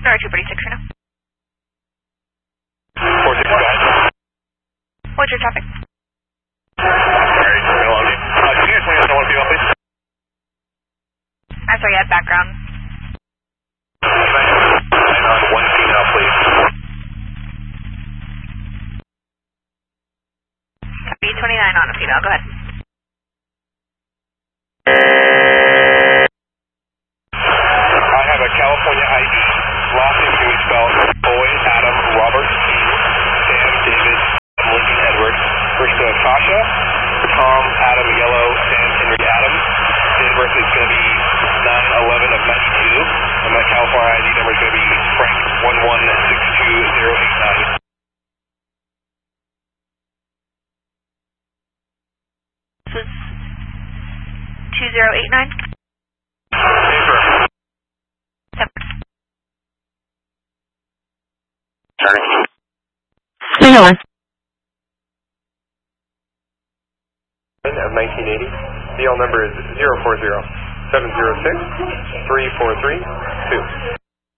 Alright, 246 for now. 46 guys. What's your traffic? Sorry, hello. Can you explain us on one female, please? I'm sorry, you had background. On one female, please. Copy 29 on a female, go ahead. I have a California ID. Last name can we spell Boy, Adam, Robert, Steve, Sam, David, Lincoln, Edward. First Tasha, Tom, Adam, Yellow, Sam, Henry, Adam. Date of birth is going to be 9/11 of 92. And my California ID number is going to be Frank 1162089. This is 2089? Paper. Turning. Singular. Of 1980. DL number is 040 706 343 2.